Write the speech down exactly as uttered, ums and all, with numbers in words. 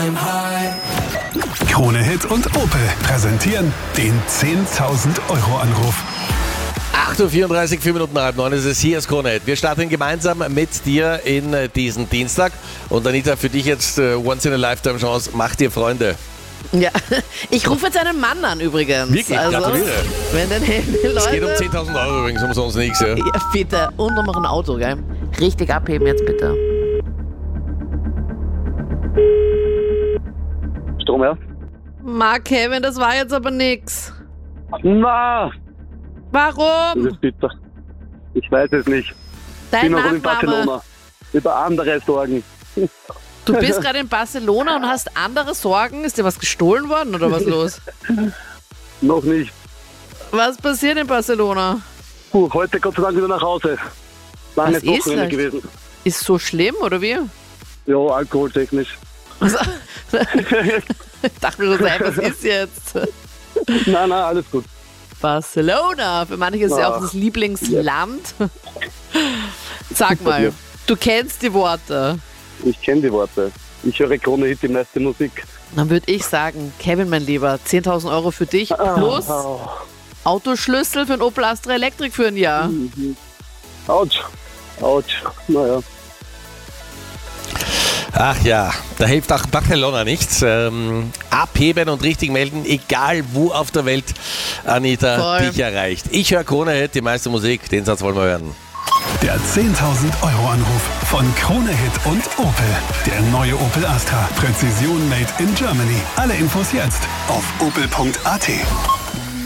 Krone Hit und Opel präsentieren den zehntausend Euro Anruf. acht Uhr vierunddreißig, vier Minuten nach halb neun ist es. Hier ist Krone Hit. Wir starten gemeinsam mit dir in diesen Dienstag. Und Anita, für dich jetzt uh, Once-in-a-Lifetime-Chance, mach dir Freunde. Ja, ich rufe jetzt einen Mann an übrigens. Wirklich? Also, gratuliere. wenn dann hey, Leute... Es geht um zehntausend Euro übrigens, umsonst nichts. Ja. Ja, bitte. Und noch ein Auto, gell? Richtig abheben jetzt bitte. Strom, ja? Ma, Kevin, das war jetzt aber nix. Na, das Warum? ist bitter. Ich weiß es nicht. Ich Dein bin noch in Nachname. Barcelona. Über andere Sorgen. Du bist gerade in Barcelona und hast andere Sorgen. Ist dir was gestohlen worden oder was los? Noch nicht. Was passiert in Barcelona? Puh, heute Gott sei Dank wieder nach Hause. Langes Was ist Wochenende das? gewesen. Ist so schlimm oder wie? Ja, alkoholtechnisch. Also, ich dachte mir so, hey, was ist jetzt? Nein, nein, alles gut. Barcelona, für manche ist es ja auch Ah. das Lieblingsland. Sag mal, du kennst die Worte. Ich kenne die Worte. Ich höre Krone Hit, die meiste Musik. Dann würde ich sagen, Kevin, mein Lieber, zehntausend Euro für dich plus Oh. Autoschlüssel für ein Opel Astra Elektrik für ein Jahr. Autsch. Autsch. Naja. Ach ja, da hilft auch Barcelona nichts. Ähm, abheben und richtig melden, egal wo auf der Welt Anita Voll. dich erreicht. Ich höre Krone Hit, die meiste Musik, den Satz wollen wir hören. Der zehntausend Euro Anruf von Krone Hit und Opel. Der neue Opel Astra. Präzision made in Germany. Alle Infos jetzt auf opel punkt a t.